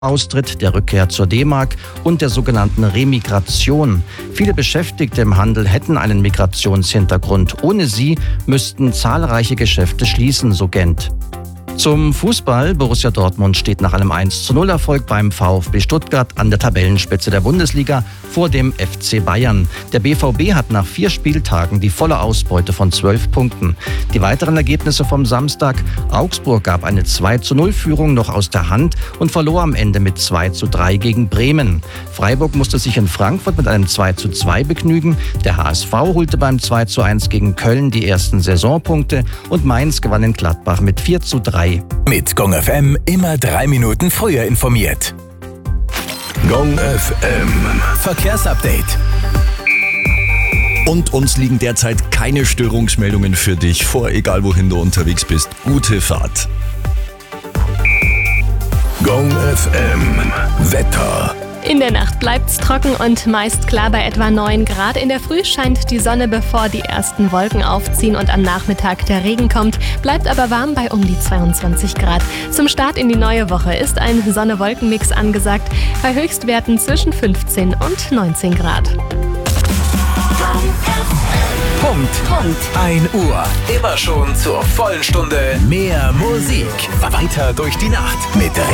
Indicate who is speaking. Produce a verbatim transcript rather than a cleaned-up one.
Speaker 1: Austritt, der Rückkehr zur D-Mark und der sogenannten Remigration. Viele Beschäftigte im Handel hätten einen Migrationshintergrund. Ohne sie müssten zahlreiche Geschäfte schließen, so Gent. Zum Fußball. Borussia Dortmund steht nach einem eins zu null Erfolg beim VfB Stuttgart an der Tabellenspitze der Bundesliga vor dem F C Bayern. Der B V B hat nach vier Spieltagen die volle Ausbeute von zwölf Punkten. Die weiteren Ergebnisse vom Samstag. Augsburg gab eine zwei zu null Führung noch aus der Hand und verlor am Ende mit zwei zu drei gegen Bremen. Freiburg musste sich in Frankfurt mit einem zwei zu zwei begnügen. Der H S V holte beim zwei zu eins gegen Köln die ersten Saisonpunkte und Mainz gewann in Gladbach mit vier zu drei.
Speaker 2: Mit Gong F M immer drei Minuten früher informiert. Gong F M Verkehrsupdate.
Speaker 3: Und uns liegen derzeit keine Störungsmeldungen für dich vor, egal wohin du unterwegs bist. Gute Fahrt.
Speaker 2: Gong F M Wetter.
Speaker 4: In der Nacht bleibt's trocken und meist klar bei etwa neun Grad. In der Früh scheint die Sonne, bevor die ersten Wolken aufziehen und am Nachmittag der Regen kommt. Bleibt aber warm bei um die zweiundzwanzig Grad. Zum Start in die neue Woche ist ein Sonne-Wolken-Mix angesagt, bei Höchstwerten zwischen fünfzehn und neunzehn Grad.
Speaker 2: Punkt. Punkt. ein Uhr. Immer schon zur vollen Stunde mehr Musik. Weiter durch die Nacht mit